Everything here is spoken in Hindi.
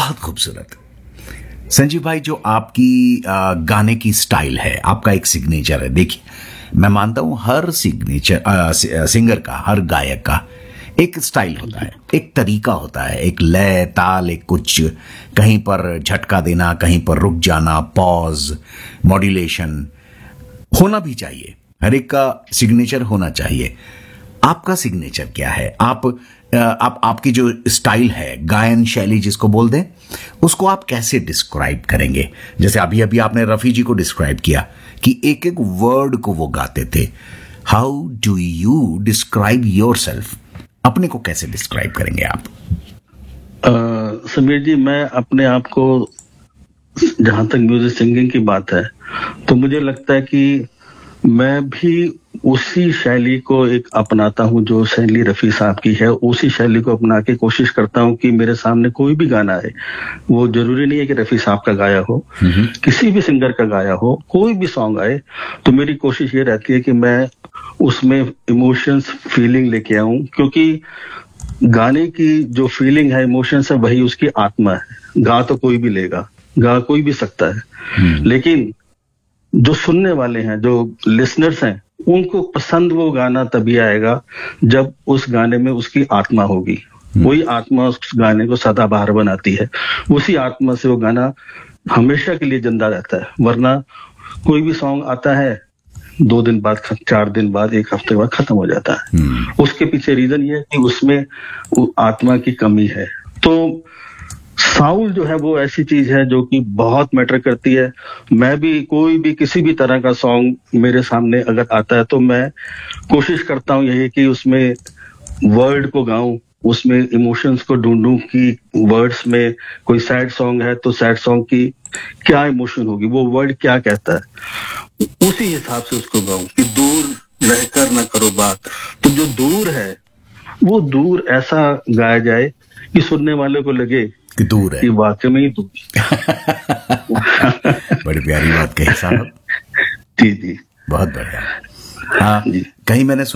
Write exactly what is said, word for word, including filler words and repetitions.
बहुत खूबसूरत। संजीव भाई, जो आपकी आ, गाने की स्टाइल है, आपका एक सिग्नेचर है। देखिए, मैं मानता हूं हर सिग्नेचर आ, सिंगर का, हर गायक का एक स्टाइल होता है, एक तरीका होता है, एक लय ताल, एक कुछ कहीं पर झटका देना, कहीं पर रुक जाना, पॉज, मॉड्यूलेशन होना भी चाहिए। हर एक का सिग्नेचर होना चाहिए। आपका सिग्नेचर क्या है? आप आप आपकी जो स्टाइल है, गायन शैली जिसको बोल दें, उसको आप कैसे डिस्क्राइब करेंगे? जैसे अभी अभी आपने रफी जी को डिस्क्राइब किया कि एक एक वर्ड को वो गाते थे। How do you describe yourself? अपने को कैसे डिस्क्राइब करेंगे आप? uh, समीर जी, मैं अपने आप को, जहां तक म्यूजिक सिंगिंग की बात है, तो मुझे लगता है कि मैं भी उसी शैली को एक अपनाता हूं जो शैली रफी साहब की है। उसी शैली को अपना के कोशिश करता हूं कि मेरे सामने कोई भी गाना है, वो जरूरी नहीं है कि रफी साहब का गाया हो, किसी भी सिंगर का गाया हो, कोई भी सॉन्ग आए, तो मेरी कोशिश ये रहती है कि मैं उसमें इमोशंस, फीलिंग लेके आऊं, क्योंकि गाने की जो फीलिंग है, इमोशंस है, वही उसकी आत्मा है। गा तो कोई भी लेगा, गा कोई भी सकता है, लेकिन जो सुनने वाले हैं, जो लिसनर्स हैं, उनको पसंद वो गाना तभी आएगा जब उस गाने में उसकी आत्मा होगी। वही आत्मा उस गाने को सदाबहार बनाती है। उसी आत्मा से वो गाना हमेशा के लिए जिंदा रहता है। वरना कोई भी सॉन्ग आता है, दो दिन बाद, चार दिन बाद, एक हफ्ते बाद खत्म हो जाता है। उसके पीछे रीजन ये है कि उसमें वो आत्मा की कमी है। तो साउंड जो है वो ऐसी चीज है जो कि बहुत मैटर करती है। मैं भी, कोई भी किसी भी तरह का सॉन्ग मेरे सामने अगर आता है, तो मैं कोशिश करता हूँ यही कि उसमें वर्ड को गाऊं, उसमें इमोशंस को ढूंढूं कि वर्ड्स में कोई सैड सॉन्ग है तो सैड सॉन्ग की क्या इमोशन होगी, वो वर्ड क्या कहता है, उसी हिसाब से उसको गाऊं कि दूर रहकर न करो बात। तो जो दूर है वो दूर ऐसा गाया जाए कि सुनने वाले को लगे कि दूर है, कि वाकई में ही दूर। बड़ी प्यारी बात कही साहब। जी जी, बहुत बढ़िया। हाँ, जी। कहीं मैंने